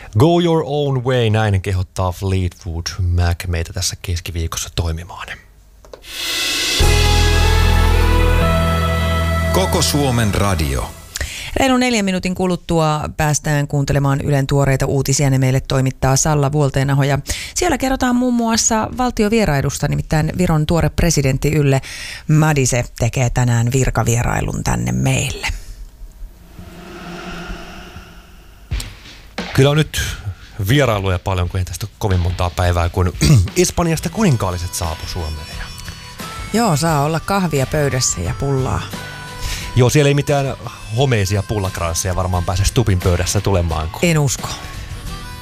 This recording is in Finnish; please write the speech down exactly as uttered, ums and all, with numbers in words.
Go your own way, näin kehottaa Fleetwood Mac meitä tässä keskiviikossa toimimaan. Koko Suomen radio. Reilun neljän minuutin kuluttua päästään kuuntelemaan Ylen tuoreita uutisia. Ne meille toimittaa Salla Vuolteenaho. Ja siellä kerrotaan muun muassa valtiovierailusta, nimittäin Viron tuore presidentti Yle Madise tekee tänään virkavierailun tänne meille. Kyllä on nyt vierailuja paljon, kun ei tästä ole kovin montaa päivää, kun Espanjasta kuninkaalliset saapu Suomeen. Joo, saa olla kahvia pöydässä ja pullaa. Joo, siellä ei mitään homeisia pullakransseja varmaan pääse Stubin pöydässä tulemaan. En usko.